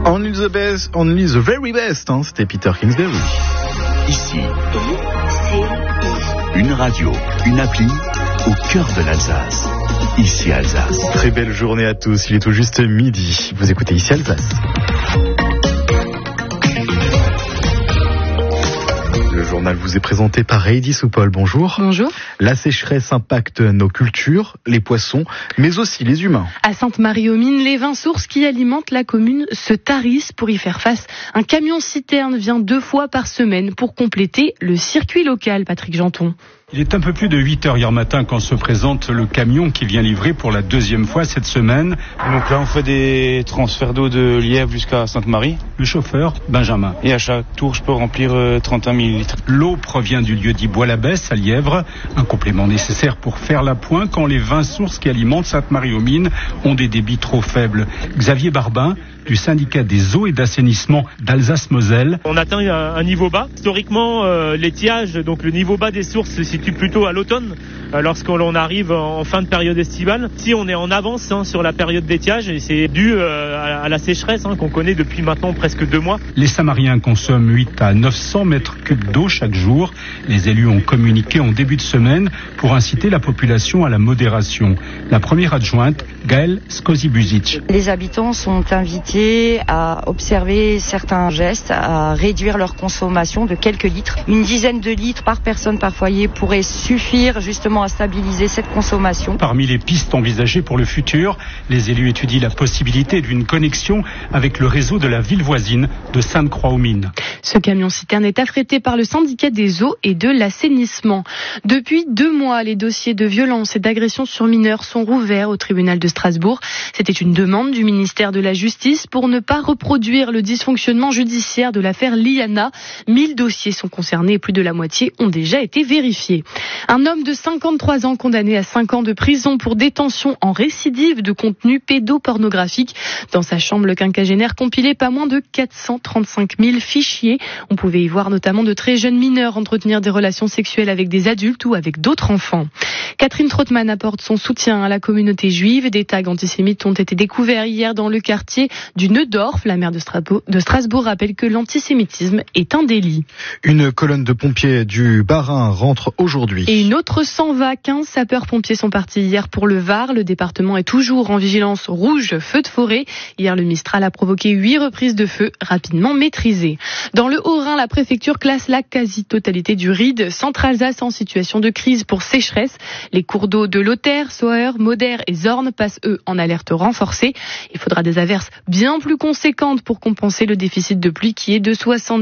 Only the very best, hein, c'était Peter Kingsbury. Ici, une radio, une appli au cœur de l'Alsace. Ici Alsace. Très belle journée à tous, il est tout juste midi. Vous écoutez Ici Alsace. Le journal vous est présenté par Heidi Soupol. Bonjour. Bonjour. La sécheresse impacte nos cultures, les poissons, mais aussi les humains. À Sainte-Marie-aux-Mines, les 20 sources qui alimentent la commune se tarissent. Pour y faire face, un camion-citerne vient 2 fois par semaine pour compléter le circuit local. Patrick Janton. Il est un peu plus de 8h hier matin quand se présente le camion qui vient livrer pour la 2e fois cette semaine. Donc là, on fait des transferts d'eau de Lièvre jusqu'à Sainte-Marie. Le chauffeur, Benjamin. Et à chaque tour, je peux remplir 31 000 litres. L'eau provient du lieu-dit Bois-l'Abbesse à Lièvre. Un complément nécessaire pour faire la pointe quand les 20 sources qui alimentent Sainte-Marie-aux-Mines ont des débits trop faibles. Xavier Barbin, du syndicat des eaux et d'assainissement d'Alsace-Moselle. On atteint un niveau bas. Historiquement, l'étiage, donc le niveau bas des sources se situe plutôt à l'automne, lorsqu'on arrive en fin de période estivale. Si on est en avance sur la période d'étiage, et c'est dû à la sécheresse qu'on connaît depuis maintenant presque 2 mois. Les Samariens consomment 8 à 900 mètres cubes d'eau chaque jour. Les élus ont communiqué en début de semaine pour inciter la population à la modération. La première adjointe, Gaëlle Skozibuzic. Les habitants sont invités à observer certains gestes, à réduire leur consommation de quelques litres. Une dizaine de litres par personne par foyer pourrait suffire justement à stabiliser cette consommation. Parmi les pistes envisagées pour le futur, les élus étudient la possibilité d'une connexion avec le réseau de la ville voisine de Sainte-Croix-aux-Mines. Ce camion-citerne est affrété par le syndicat des eaux et de l'assainissement. Depuis 2 mois, les dossiers de violence et d'agression sur mineurs sont rouverts au tribunal de Strasbourg. C'était une demande du ministère de la Justice pour ne pas reproduire le dysfonctionnement judiciaire de l'affaire Liana. 1000 dossiers sont concernés et plus de la moitié ont déjà été vérifiés. Un homme de 53 ans condamné à 5 ans de prison pour détention en récidive de contenu pédopornographique. Dans sa chambre, le quinquagénaire compilait pas moins de 435 000 fichiers. On pouvait y voir notamment de très jeunes mineurs entretenir des relations sexuelles avec des adultes ou avec d'autres enfants. Catherine Trottmann apporte son soutien à la communauté juive. Des tags antisémites ont été découverts hier dans le quartier du Neudorf. La maire de Strasbourg rappelle que l'antisémitisme est un délit. Une colonne de pompiers du Bas-Rhin rentre aujourd'hui. Et une autre s'en va. 15 sapeurs-pompiers sont partis hier pour le Var. Le département est toujours en vigilance rouge, feu de forêt. Hier, le Mistral a provoqué 8 reprises de feu rapidement maîtrisées. Dans le Haut-Rhin, la préfecture classe la quasi-totalité du Ride Centre-Alsace en situation de crise pour sécheresse. Les cours d'eau de Lothaire, Sauer, Moder et Zorn passent eux en alerte renforcée. Il faudra des averses bien plus conséquentes pour compenser le déficit de pluie qui est de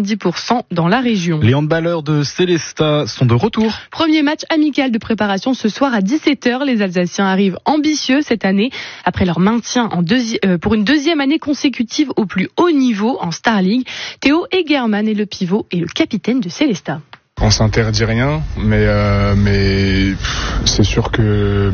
70% dans la région. Les handballeurs de Célestat sont de retour. Premier match amical de préparation ce soir à 17h. Les Alsaciens arrivent ambitieux cette année après leur maintien pour une 2e année consécutive au plus haut niveau en Star League. Théo Egerman est le pivot et le capitaine de Célestat. On s'interdit rien, mais c'est sûr que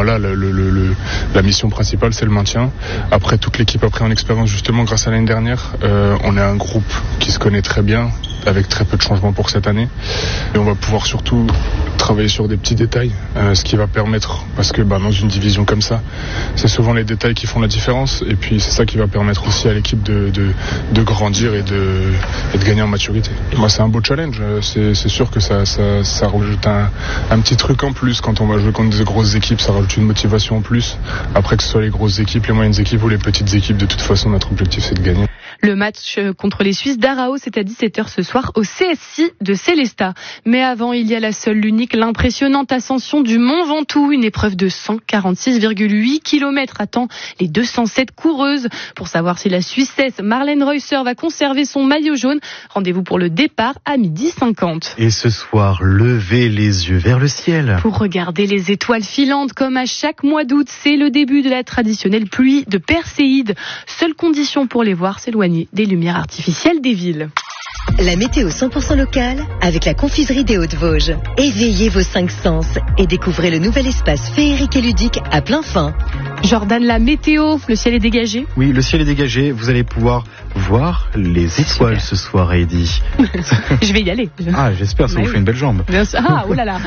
la mission principale c'est le maintien. Après, toute l'équipe a pris en expérience justement grâce à l'année dernière. On est un groupe qui se connaît très bien, avec très peu de changements pour cette année. Et on va pouvoir surtout travailler sur des petits détails, ce qui va permettre, parce que dans une division comme ça, c'est souvent les détails qui font la différence. Et puis c'est ça qui va permettre aussi à l'équipe de grandir et de gagner en maturité. Moi, c'est un beau challenge. C'est sûr que ça rajoute un petit truc en plus. Quand on va jouer contre des grosses équipes, ça rajoute une motivation en plus. Après, que ce soit les grosses équipes, les moyennes équipes ou les petites équipes, de toute façon, notre objectif, c'est de gagner. Le match contre les Suisses d'Arao, c'est à 17h ce soir au CSI de Célestat. Mais avant, il y a la seule, l'unique, l'impressionnante ascension du Mont Ventoux. Une épreuve de 146,8 km attend les 207 coureuses. Pour savoir si la Suissesse Marlène Reusser va conserver son maillot jaune, rendez-vous pour le départ à 12h50. Et ce soir, levez les yeux vers le ciel. Pour regarder les étoiles filantes comme à chaque mois d'août, c'est le début de la traditionnelle pluie de Perséide. Seule condition pour les voir, s'éloigner des lumières artificielles des villes. La météo 100% locale avec la confiserie des Hauts-de-Vosges. Éveillez vos 5 sens et découvrez le nouvel espace féerique et ludique à plein fin. Jordan, la météo, le ciel est dégagé? Oui, le ciel est dégagé. Vous allez pouvoir voir les étoiles ce soir, Heidi. Je vais y aller. Ah, j'espère, ça vous fait une belle jambe. Bien sûr. Ah, oh là là.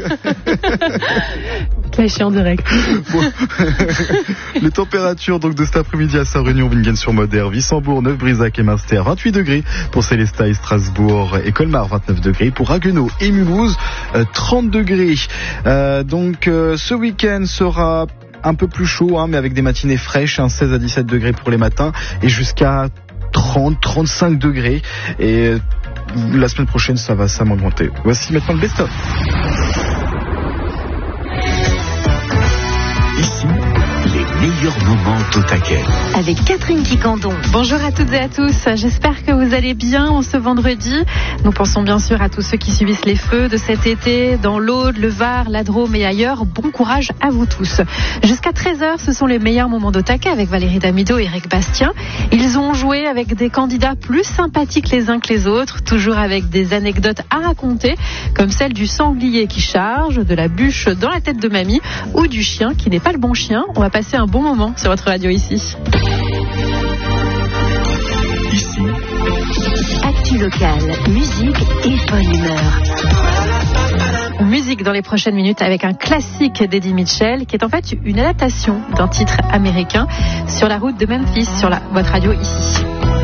Caché en direct. Bon. Les températures donc de cet après-midi à Saint-Réunion, Vingen-sur-Moder, Wissembourg, Neuf-Brisac et Münster, 28 degrés pour Célestat et Strasbourg et Colmar, 29 degrés pour Haguenau et Mulhouse, 30 degrés. Donc ce week-end sera un peu plus chaud, mais avec des matinées fraîches, 16 à 17 degrés pour les matins et jusqu'à 30-35 degrés. Et la semaine prochaine, ça va augmenter. Voici maintenant le best-of. Ici, les meilleurs moments au taquet. Avec Catherine Quicandon. Bonjour à toutes et à tous, j'espère que vous allez bien en ce vendredi. Nous pensons bien sûr à tous ceux qui subissent les feux de cet été dans l'Aude, le Var, la Drôme et ailleurs. Bon courage à vous tous. Jusqu'à 13h, ce sont les meilleurs moments de taquet avec Valérie Damido et Eric Bastien. Ils ont joué avec des candidats plus sympathiques les uns que les autres, toujours avec des anecdotes à raconter, comme celle du sanglier qui charge, de la bûche dans la tête de mamie ou du chien qui n'est pas le bon chien. On va passer un bon moment sur votre radio ici. Ici, Actu locale, musique et bonne humeur. Musique dans les prochaines minutes avec un classique d'Eddie Mitchell qui est en fait une adaptation d'un titre américain, Sur la route de Memphis, sur votre radio ici.